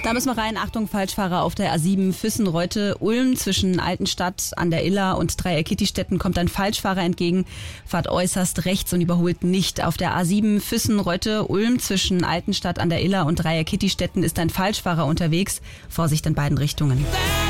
Da müssen wir rein. Achtung, Falschfahrer auf der A7 Füssen-Reute-Ulm zwischen Altenstadt an der Iller und Dreieck-Kittistetten kommt ein Falschfahrer entgegen. Fahrt äußerst rechts und überholt nicht. Auf der A7 Füssen-Reute-Ulm zwischen Altenstadt an der Iller und Dreieck-Kittistetten ist ein Falschfahrer unterwegs. Vorsicht in beiden Richtungen.